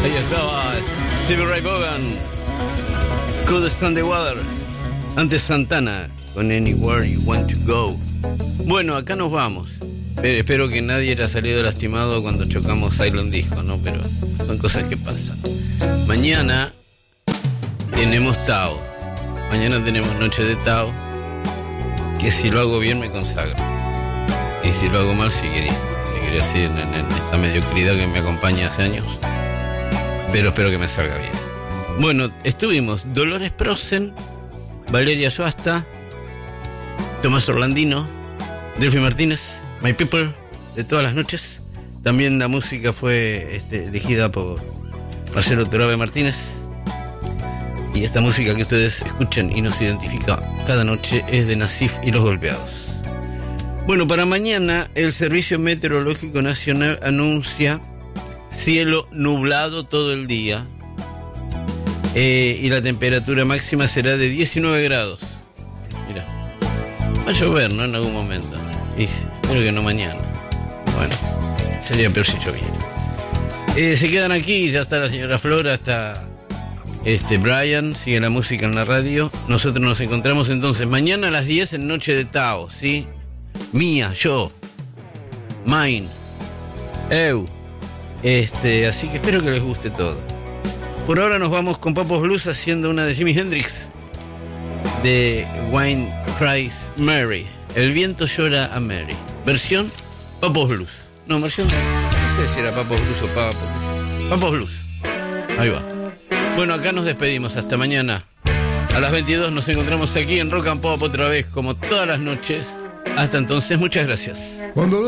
Ahí estaba Stevie Ray Vaughan, Could Stand the Water. Antes Santana con Anywhere You Want to Go. Bueno, acá nos vamos. Espero que nadie haya salido lastimado cuando chocamos Silent Disco, ¿no? Pero son cosas que pasan. Mañana tenemos Tao. Mañana tenemos Noche de Tao. Que si lo hago bien me consagro. Y si lo hago mal seguiré así en esta mediocridad que me acompaña hace años. Pero espero que me salga bien. Bueno, estuvimos Dolores Prosen, Valeria Suasta, Tomás Orlandino, Delphi Martínez, My People, de todas las noches. También la música fue elegida por Marcelo Torabe Martínez. Y esta música que ustedes escuchan y nos identifica cada noche es de Nasif y Los Golpeados. Bueno, para mañana el Servicio Meteorológico Nacional anuncia cielo nublado todo el día y la temperatura máxima será de 19 grados. Mira, va a llover, ¿no? En algún momento. Y espero que no mañana. Bueno, sería peor si lloviera. Se quedan aquí, ya está la señora Flora, está Brian, sigue la música en la radio. Nosotros nos encontramos entonces mañana a las 10 en Noche de Tao, ¿sí? Mía, yo, mine, eu. Así que espero que les guste todo. Por ahora nos vamos con Papos Blues haciendo una de Jimi Hendrix, de Wine Cries Mary. El viento llora a Mary. Versión Papos Blues. No, versión, no sé si era Papos Blues o Papos Blues. Ahí va. Bueno, acá nos despedimos. Hasta mañana. A las 22 nos encontramos aquí en Rock and Pop otra vez, como todas las noches. Hasta entonces, muchas gracias. Cuando